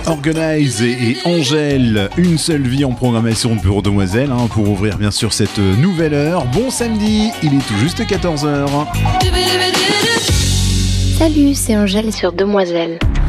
Organize et Angèle, une seule vie en programmation pour Demoiselle, pour ouvrir bien sûr cette nouvelle heure. Bon samedi, il est tout juste 14h. Salut, c'est Angèle sur Demoiselle.